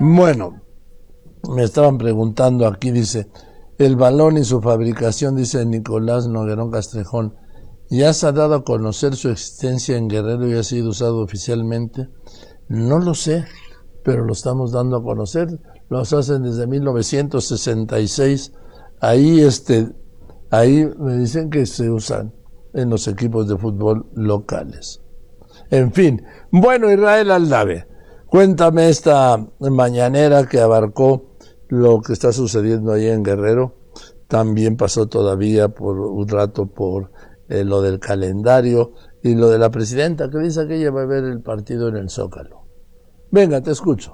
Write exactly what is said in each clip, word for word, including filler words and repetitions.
Bueno, me estaban preguntando aquí, dice, el balón y su fabricación, dice Nicolás Noguerón Castrejón, ¿ya se ha dado a conocer su existencia en Guerrero y ha sido usado oficialmente? No lo sé, pero lo estamos dando a conocer. Los hacen desde mil novecientos sesenta y seis. Ahí, este, ahí me dicen que se usan en los equipos de fútbol locales. En fin, bueno, Israel Aldave, cuéntame esta mañanera que abarcó lo que está sucediendo ahí en Guerrero. También pasó todavía por un rato por eh, lo del calendario y lo de la presidenta que dice que ella va a ver el partido en el Zócalo. Venga, te escucho.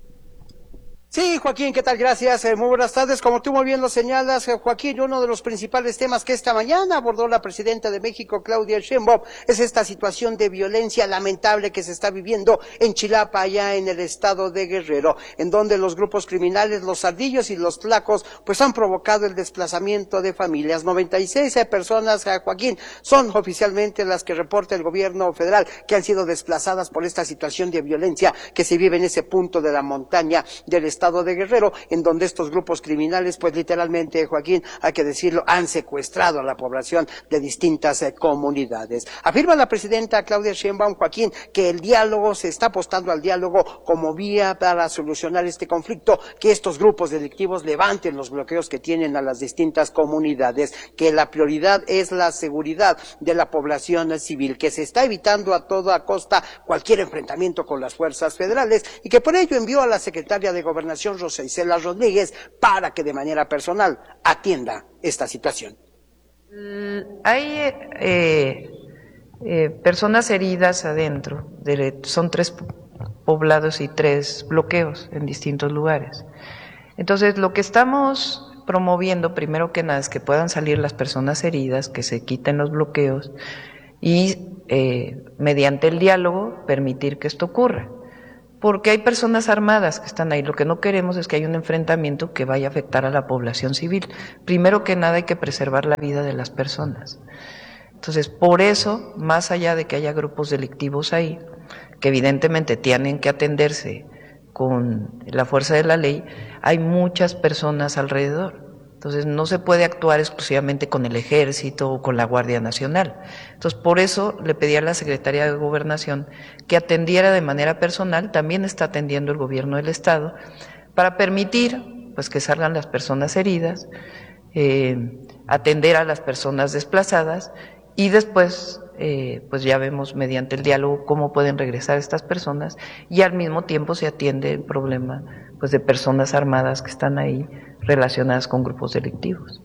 Sí, Joaquín, ¿qué tal? Gracias. Eh, muy buenas tardes. Como tú muy bien lo señalas, eh, Joaquín, uno de los principales temas que esta mañana abordó la presidenta de México, Claudia Sheinbaum, es esta situación de violencia lamentable que se está viviendo en Chilapa, allá en el estado de Guerrero, en donde los grupos criminales, los ardillos y los tlacos, pues han provocado el desplazamiento de familias. noventa y seis eh, personas, eh, Joaquín, son oficialmente las que reporta el gobierno federal que han sido desplazadas por esta situación de violencia que se vive en ese punto de la montaña del estado estado de Guerrero, en donde estos grupos criminales, pues literalmente, Joaquín, hay que decirlo, han secuestrado a la población de distintas eh, comunidades. Afirma la presidenta Claudia Sheinbaum, Joaquín, que el diálogo, se está apostando al diálogo como vía para solucionar este conflicto, que estos grupos delictivos levanten los bloqueos que tienen a las distintas comunidades, que la prioridad es la seguridad de la población civil, que se está evitando a toda costa cualquier enfrentamiento con las fuerzas federales y que por ello envió a la secretaria de Gobernación Rosa Isela Rodríguez para que de manera personal atienda esta situación. Hay eh, eh, personas heridas adentro, de, son tres poblados y tres bloqueos en distintos lugares. Entonces, lo que estamos promoviendo, primero que nada, es que puedan salir las personas heridas, que se quiten los bloqueos y eh, mediante el diálogo permitir que esto ocurra. Porque hay personas armadas que están ahí. Lo que no queremos es que haya un enfrentamiento que vaya a afectar a la población civil. Primero que nada hay que preservar la vida de las personas. Entonces, por eso, más allá de que haya grupos delictivos ahí, que evidentemente tienen que atenderse con la fuerza de la ley, hay muchas personas alrededor. Entonces, no se puede actuar exclusivamente con el Ejército o con la Guardia Nacional. Entonces, por eso le pedí a la Secretaría de Gobernación que atendiera de manera personal, también está atendiendo el Gobierno del Estado, para permitir pues que salgan las personas heridas, eh, atender a las personas desplazadas y después eh, pues ya vemos mediante el diálogo cómo pueden regresar estas personas y al mismo tiempo se atiende el problema pues de personas armadas que están ahí relacionadas con grupos delictivos.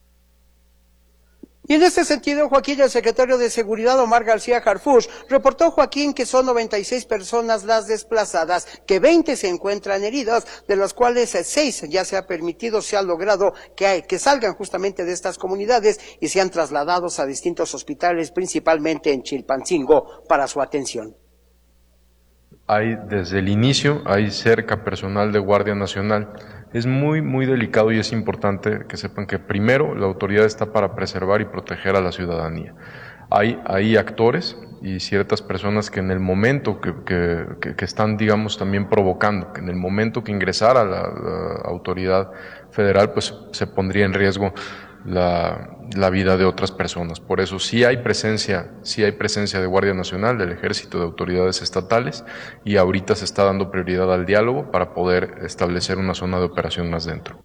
Y en este sentido, Joaquín, el secretario de Seguridad, Omar García Harfuch, reportó, Joaquín, que son noventa y seis personas las desplazadas, que veinte se encuentran heridas, de las cuales seis ya se ha permitido, se ha logrado que, hay, que salgan justamente de estas comunidades y sean trasladados a distintos hospitales, principalmente en Chilpancingo, para su atención. Hay, desde el inicio, hay cerca personal de Guardia Nacional. Es muy, muy delicado y es importante que sepan que primero la autoridad está para preservar y proteger a la ciudadanía. Hay, hay actores y ciertas personas que en el momento que, que, que están, digamos, también provocando, que en el momento que ingresara la, la autoridad federal, pues se pondría en riesgo la, la vida de otras personas. Por eso sí hay presencia, sí hay presencia de Guardia Nacional, del Ejército, de autoridades estatales, y ahorita se está dando prioridad al diálogo para poder establecer una zona de operación más dentro.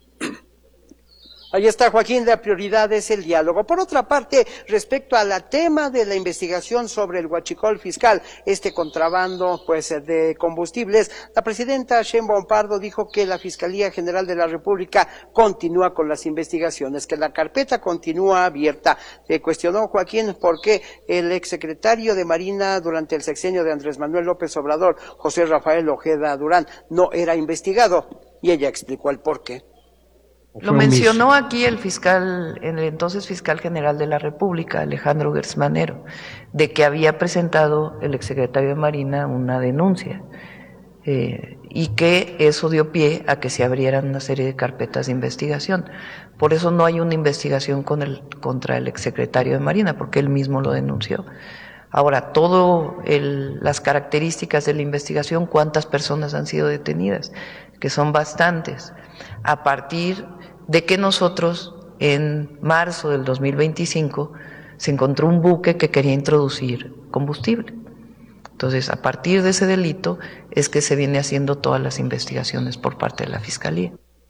Ahí está, Joaquín, la prioridad es el diálogo. Por otra parte, respecto al tema de la investigación sobre el huachicol fiscal, este contrabando pues de combustibles, la presidenta Sheinbaum Pardo dijo que la Fiscalía General de la República continúa con las investigaciones, que la carpeta continúa abierta. Le cuestionó, Joaquín, por qué el exsecretario de Marina durante el sexenio de Andrés Manuel López Obrador, José Rafael Ojeda Durán, no era investigado, y ella explicó el porqué. Lo mencionó aquí el fiscal, el entonces fiscal general de la República, Alejandro Gertz Manero, de que había presentado el exsecretario de Marina una denuncia eh, y que eso dio pie a que se abrieran una serie de carpetas de investigación. Por eso no hay una investigación con el, contra el exsecretario de Marina, porque él mismo lo denunció. Ahora, todas las características de la investigación, cuántas personas han sido detenidas, que son bastantes, a partir de que nosotros en marzo del dos mil veinticinco se encontró un buque que quería introducir combustible. Entonces, a partir de ese delito es que se viene haciendo todas las investigaciones por parte de la Fiscalía.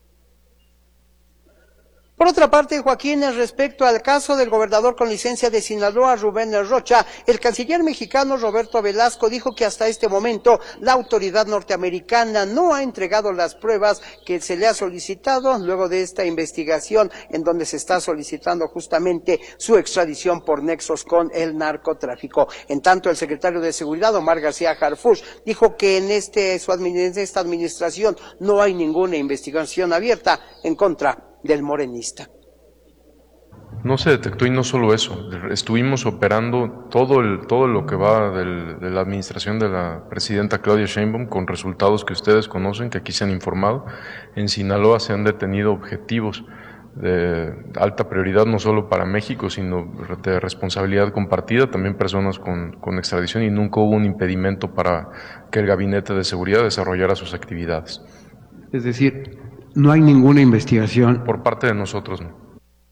Por otra parte, Joaquín, respecto al caso del gobernador con licencia de Sinaloa, Rubén Rocha, el canciller mexicano Roberto Velasco dijo que hasta este momento la autoridad norteamericana no ha entregado las pruebas que se le ha solicitado luego de esta investigación en donde se está solicitando justamente su extradición por nexos con el narcotráfico. En tanto, el secretario de Seguridad, Omar García Harfuch, dijo que en, este, su, en esta administración no hay ninguna investigación abierta en contra del morenista. No se detectó, y no solo eso, estuvimos operando todo el, todo lo que va del, de la administración de la presidenta Claudia Sheinbaum con resultados que ustedes conocen, que aquí se han informado. En Sinaloa se han detenido objetivos de alta prioridad, no solo para México, sino de responsabilidad compartida, también personas con, con extradición, y nunca hubo un impedimento para que el Gabinete de Seguridad desarrollara sus actividades. Es decir, no hay ninguna investigación. Por parte de nosotros, no.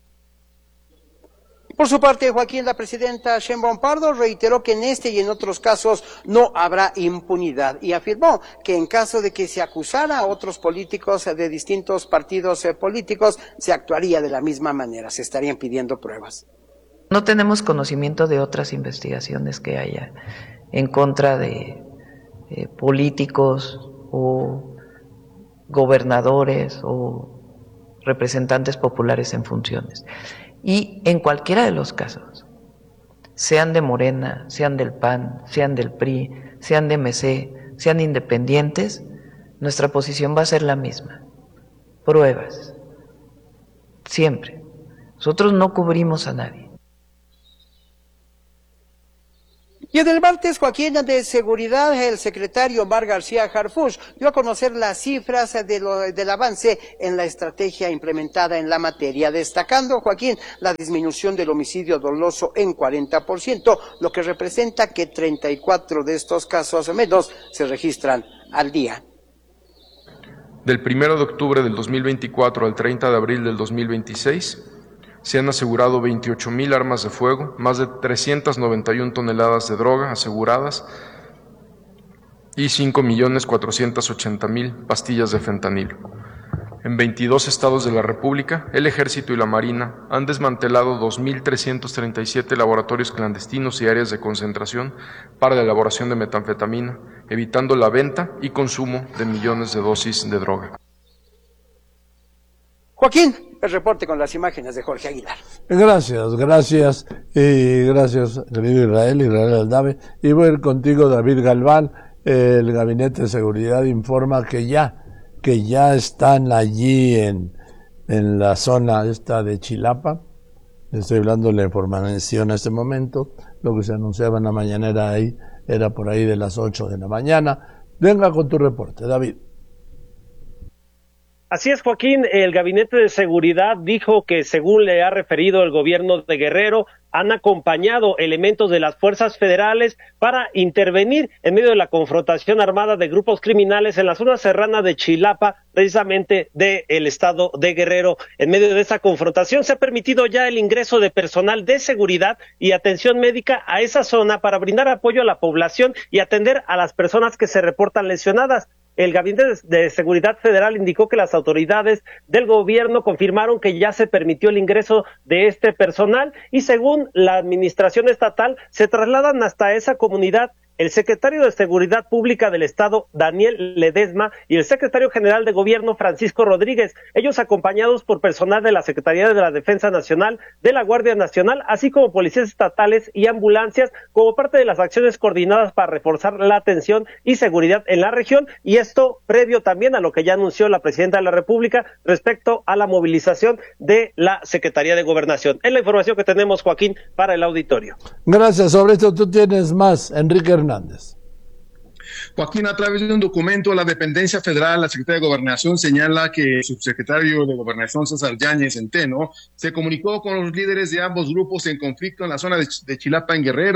Por su parte, Joaquín, la presidenta Sheinbaum Pardo reiteró que en este y en otros casos no habrá impunidad y afirmó que en caso de que se acusara a otros políticos de distintos partidos políticos, se actuaría de la misma manera, se estarían pidiendo pruebas. No tenemos conocimiento de otras investigaciones que haya en contra de eh, políticos o gobernadores o representantes populares en funciones. Y en cualquiera de los casos, sean de Morena, sean del P A N, sean del P R I, sean de M C, sean independientes, nuestra posición va a ser la misma. Pruebas. Siempre. Nosotros no cubrimos a nadie. Y en el martes, Joaquín, de Seguridad, el secretario Omar García Harfuch dio a conocer las cifras de lo, del avance en la estrategia implementada en la materia, destacando, Joaquín, la disminución del homicidio doloso en cuarenta por ciento, lo que representa que treinta y cuatro de estos casos menos se registran al día. Del primero de octubre del dos mil veinticuatro al treinta de abril del dos mil veintiséis, se han asegurado veintiocho mil armas de fuego, más de trescientas noventa y una toneladas de droga aseguradas y cinco millones cuatrocientas ochenta mil pastillas de fentanilo. En veintidós estados de la República, el Ejército y la Marina han desmantelado dos mil trescientos treinta y siete laboratorios clandestinos y áreas de concentración para la elaboración de metanfetamina, evitando la venta y consumo de millones de dosis de droga. Joaquín, el reporte con las imágenes de Jorge Aguilar. Gracias, gracias, y gracias, querido Israel, Israel Aldave. Y voy a ir contigo, David Galván. El Gabinete de Seguridad informa que ya, que ya están allí en, en la zona esta de Chilapa. Estoy hablando de la información en este momento. Lo que se anunciaba en la mañanera ahí era por ahí de las ocho de la mañana. Venga con tu reporte, David. Así es, Joaquín, el Gabinete de Seguridad dijo que, según le ha referido el gobierno de Guerrero, han acompañado elementos de las fuerzas federales para intervenir en medio de la confrontación armada de grupos criminales en la zona serrana de Chilapa, precisamente del estado de Guerrero. En medio de esa confrontación se ha permitido ya el ingreso de personal de seguridad y atención médica a esa zona para brindar apoyo a la población y atender a las personas que se reportan lesionadas. El Gabinete de Seguridad Federal indicó que las autoridades del gobierno confirmaron que ya se permitió el ingreso de este personal y, según la administración estatal, se trasladan hasta esa comunidad el secretario de Seguridad Pública del Estado, Daniel Ledesma, y el secretario general de Gobierno, Francisco Rodríguez, ellos acompañados por personal de la Secretaría de la Defensa Nacional, de la Guardia Nacional, así como policías estatales y ambulancias, como parte de las acciones coordinadas para reforzar la atención y seguridad en la región, y esto previo también a lo que ya anunció la Presidenta de la República respecto a la movilización de la Secretaría de Gobernación. Es la información que tenemos, Joaquín, para el auditorio. Gracias. Sobre esto tú tienes más, Enrique Hernández. Joaquín, a través de un documento, la dependencia federal, la Secretaría de Gobernación señala que el subsecretario de Gobernación, César Yáñez Centeno, se comunicó con los líderes de ambos grupos en conflicto en la zona de, de Chilapa, en Guerrero,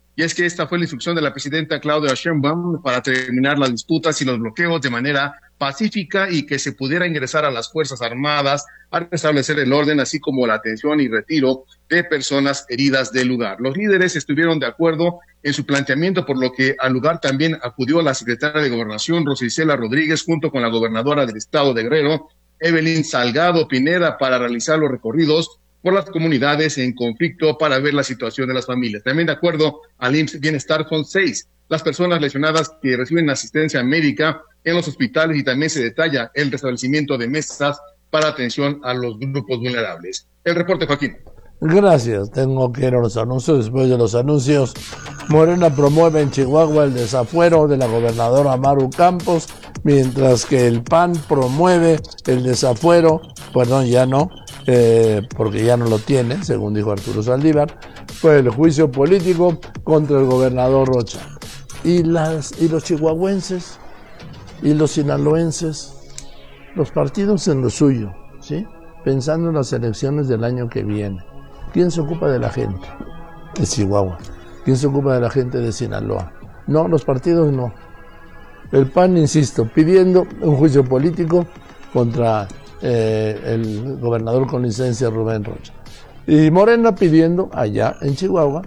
Y es que esta fue la instrucción de la presidenta Claudia Sheinbaum para terminar las disputas y los bloqueos de manera pacífica y que se pudiera ingresar a las Fuerzas Armadas a restablecer el orden, así como la atención y retiro de personas heridas del lugar. Los líderes estuvieron de acuerdo en su planteamiento, por lo que al lugar también acudió la secretaria de Gobernación, Rosa Isela Rodríguez, junto con la gobernadora del estado de Guerrero, Evelyn Salgado Pineda, para realizar los recorridos por las comunidades en conflicto para ver la situación de las familias. También de acuerdo al I M S S Bienestar son seis las personas lesionadas que reciben asistencia médica en los hospitales y también se detalla el restablecimiento de mesas para atención a los grupos vulnerables. El reporte, Joaquín. Gracias. Tengo que ir a los anuncios. Después de los anuncios, Morena promueve en Chihuahua el desafuero de la gobernadora Maru Campos, mientras que el P A N promueve el desafuero, perdón, ya no, eh, porque ya no lo tiene, según dijo Arturo Saldívar, fue el juicio político contra el gobernador Rocha. Y, las, y los chihuahuenses y los sinaloenses, los partidos en lo suyo, ¿sí? Pensando en las elecciones del año que viene. ¿Quién se ocupa de la gente de Chihuahua? ¿Quién se ocupa de la gente de Sinaloa? No, los partidos no. El P A N, insisto, pidiendo un juicio político contra eh, el gobernador con licencia Rubén Rocha. Y Morena pidiendo allá en Chihuahua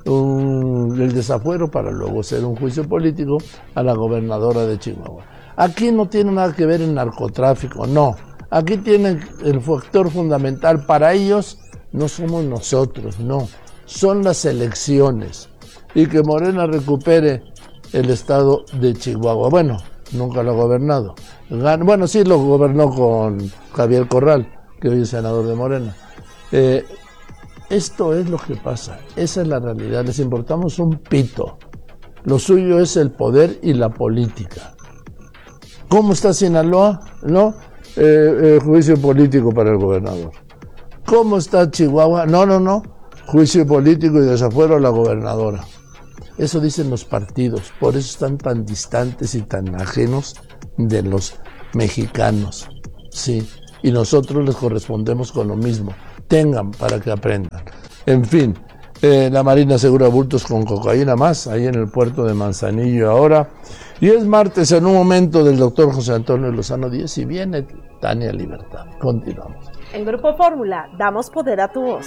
un, el desafuero para luego hacer un juicio político a la gobernadora de Chihuahua. Aquí no tiene nada que ver el narcotráfico, no. Aquí tiene el factor fundamental para ellos, no somos nosotros, no. Son las elecciones. Y que Morena recupere el estado de Chihuahua. Bueno, nunca lo ha gobernado. Bueno, sí lo gobernó con Javier Corral, que hoy es senador de Morena. Eh, esto es lo que pasa. Esa es la realidad. Les importamos un pito. Lo suyo es el poder y la política. ¿Cómo está Sinaloa? No, eh, eh, juicio político para el gobernador. ¿Cómo está Chihuahua? No, no, no. Juicio político y desafuero a la gobernadora. Eso dicen los partidos, por eso están tan distantes y tan ajenos de los mexicanos, sí, y nosotros les correspondemos con lo mismo. Tengan para que aprendan. En fin, eh, la Marina asegura bultos con cocaína más, ahí en el puerto de Manzanillo ahora, y es martes en un momento del doctor José Antonio Lozano Díez y viene Tania Libertad. Continuamos. En Grupo Fórmula, damos poder a tu voz.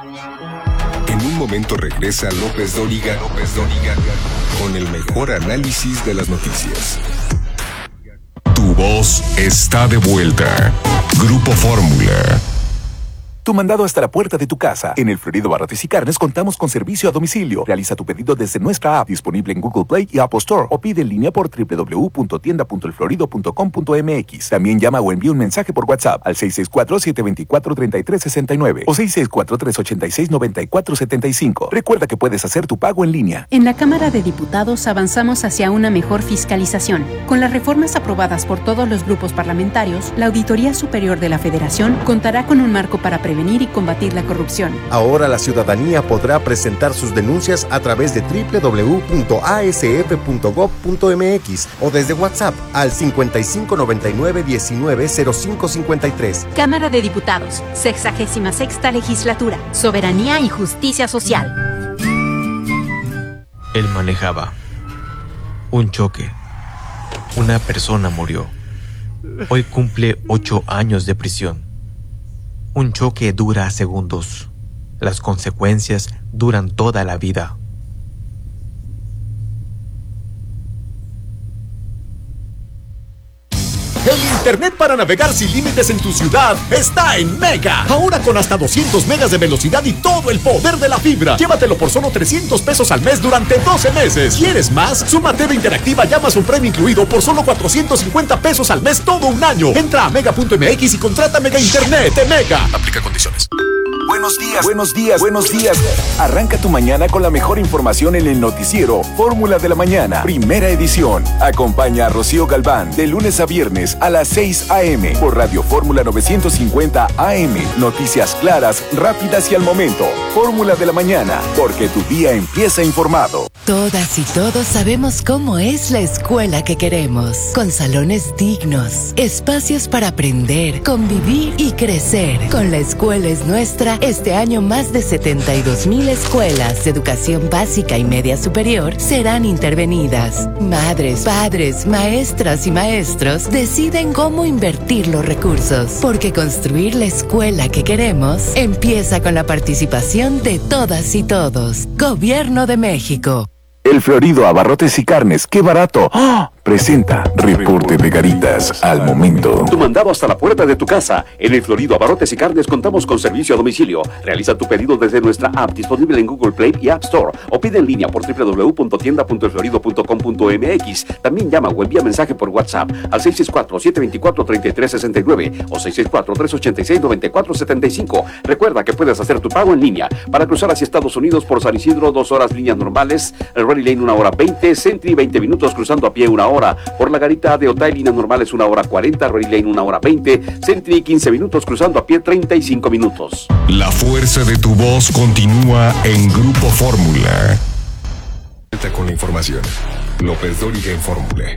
En un momento regresa López Dóriga, López Dóriga, con el mejor análisis de las noticias. Tu voz está de vuelta. Grupo Fórmula. Tu mandado hasta la puerta de tu casa. En el Florido Barrotes y Carnes contamos con servicio a domicilio. Realiza tu pedido desde nuestra app, disponible en Google Play y Apple Store, o pide en línea por doble u doble u doble u punto tienda punto el florido punto com punto m x. También llama o envía un mensaje por WhatsApp al seis seis cuatro, siete dos cuatro, tres tres seis nueve o seis seis cuatro, tres ocho seis, nueve cuatro siete cinco. Recuerda que puedes hacer tu pago en línea. En la Cámara de Diputados avanzamos hacia una mejor fiscalización. Con las reformas aprobadas por todos los grupos parlamentarios, la Auditoría Superior de la Federación contará con un marco para prevenir y combatir la corrupción. Ahora la ciudadanía podrá presentar sus denuncias a través de doble u doble u doble u punto a s f punto gob punto m x o desde WhatsApp al cincuenta y cinco noventa y nueve diecinueve cero cinco cincuenta y tres. Cámara de Diputados, sexagésima sexta legislatura, soberanía y justicia social. Él manejaba. Un choque. Una persona murió. Hoy cumple ocho años de prisión. Un choque dura segundos. Las consecuencias duran toda la vida. El internet para navegar sin límites en tu ciudad está en Mega. Ahora con hasta doscientos megas de velocidad y todo el poder de la fibra. Llévatelo por solo trescientos pesos al mes durante doce meses. ¿Quieres más? Suma T V Interactiva y Amazon Prime incluido por solo cuatrocientos cincuenta pesos al mes todo un año. Entra a mega punto m x y contrata Mega Internet de Mega. Aplica condiciones. Buenos días, buenos días, buenos días. Arranca tu mañana con la mejor información en el noticiero Fórmula de la Mañana, primera edición. Acompaña a Rocío Galván de lunes a viernes a las seis a eme por Radio Fórmula novecientos cincuenta A M. Noticias claras, rápidas y al momento. Fórmula de la Mañana, porque tu día empieza informado. Todas y todos sabemos cómo es la escuela que queremos, con salones dignos, espacios para aprender, convivir y crecer. Con La Escuela es Nuestra, Este año más de setenta y dos mil escuelas de educación básica y media superior serán intervenidas. Madres, padres, maestras y maestros deciden cómo invertir los recursos, porque construir la escuela que queremos empieza con la participación de todas y todos. Gobierno de México. El Florido Abarrotes y Carnes, ¡qué barato! ¡Oh! Presenta reporte de Garitas al momento. Tu mandado hasta la puerta de tu casa. En el Florido Abarrotes y Carnes contamos con servicio a domicilio. Realiza tu pedido desde nuestra app disponible en Google Play y App Store o pide en línea por doble u doble u doble u punto tienda punto el florido punto com punto m x. También llama o envía mensaje por WhatsApp al seis seis cuatro, siete dos cuatro, tres tres seis nueve o seis seis cuatro, tres ocho seis, nueve cuatro siete cinco. Recuerda que puedes hacer tu pago en línea. Para cruzar hacia Estados Unidos por San Isidro, dos horas líneas normales. El Ready Lane una hora veinte, Sentry veinte minutos cruzando a pie una hora. Por la garita de Otay, líneas normales una hora cuarenta, Ready Lane una hora veinte, Sentry quince minutos cruzando a pie treinta y cinco minutos. La fuerza de tu voz continúa en Grupo Fórmula. Con la información. López Dóriga en Fórmula.